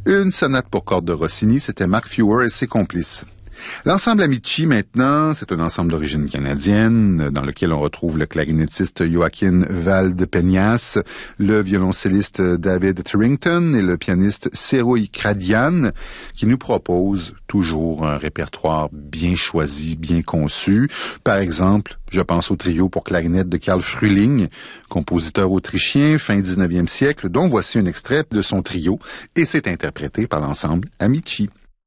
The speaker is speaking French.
Une sonate pour cordes de Rossini, c'était Mark Fewer et ses complices. L'ensemble Amici, maintenant, c'est un ensemble d'origine canadienne dans lequel on retrouve le clarinettiste Joaquin Valdepeñas, le violoncelliste David Therington et le pianiste Cero Ikradian, qui nous propose toujours un répertoire bien choisi, bien conçu. Par exemple, je pense au trio pour clarinette de Karl Frühling, compositeur autrichien fin 19e siècle, dont voici un extrait de son trio, et c'est interprété par l'ensemble Amici.